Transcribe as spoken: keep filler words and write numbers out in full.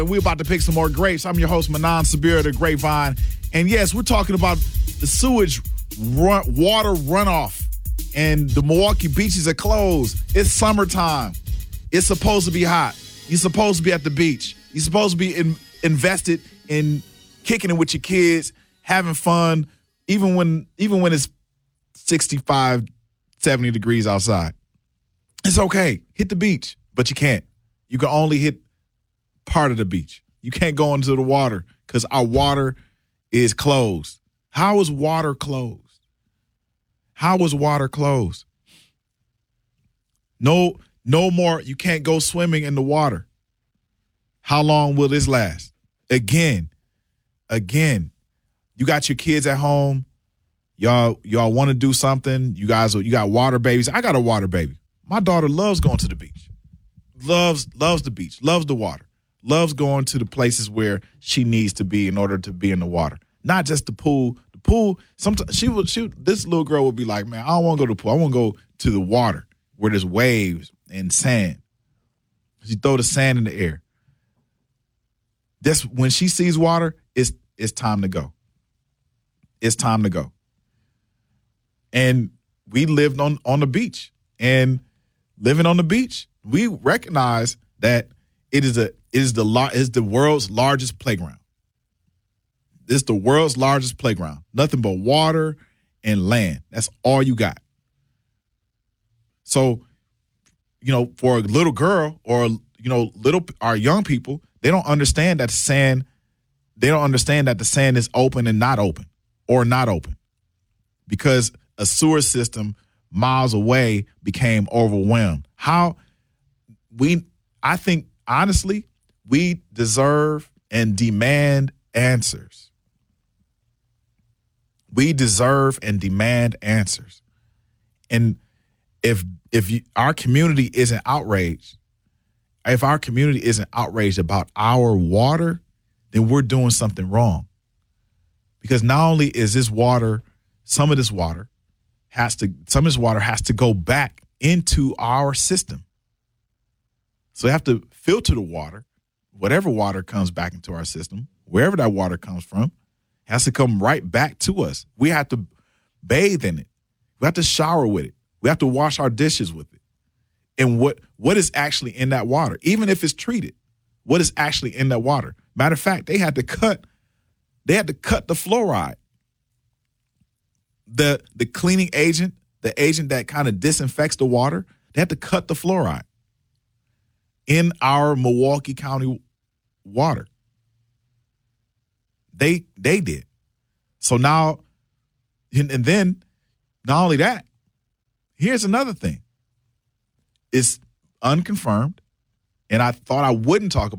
We're about to pick some more grapes. I'm your host, Manan Sabir, the Grapevine. And yes, we're talking about the sewage run, water runoff. And the Milwaukee beaches are closed. It's summertime. It's supposed to be hot. You're supposed to be at the beach. You're supposed to be in, invested in kicking it with your kids, having fun, even when even when it's sixty-five, seventy degrees outside. It's okay. Hit the beach, but you can't. You can only hit part of the beach. You can't go into the water because our water is closed. How is water closed? How is water closed? No, no more. You can't go swimming in the water. How long will this last? Again, again, you got your kids at home. Y'all, y'all want to do something. You guys, you got water babies. I got a water baby. My daughter loves going to the beach. Loves, loves the beach. Loves the water. Loves going to the places where she needs to be in order to be in the water. Not just the pool. The pool, sometimes she would shoot. This little girl would be like, man, I don't want to go to the pool. I want to go to the water where there's waves and sand. She throw the sand in the air. That's when she sees water, it's it's time to go. It's time to go. And we lived on, on the beach. And living on the beach, we recognize that it is a it is the it is the world's largest playground. It's the world's largest playground. Nothing but water and land. That's all you got. So, you know, for a little girl or, you know, little our young people, they don't understand that sand, they don't understand that the sand is open and not open or not open because a sewer system miles away became overwhelmed. How we, I think, honestly, we deserve and demand answers. We deserve and demand answers. And if if you, our community isn't outraged, if our community isn't outraged about our water, then we're doing something wrong. Because not only is this water, some of this water has to, some of this water has to go back into our system. So we have to filter the water, whatever water comes back into our system, wherever that water comes from, has to come right back to us. We have to bathe in it. We have to shower with it. We have to wash our dishes with it. And what what is actually in that water, even if it's treated, what is actually in that water? Matter of fact, they had to cut, they had to cut the fluoride. The the cleaning agent, the agent that kind of disinfects the water, they had to cut the fluoride in our Milwaukee County water. They they did. So now, and, and then, not only that, here's another thing. It's unconfirmed, and I thought I wouldn't talk about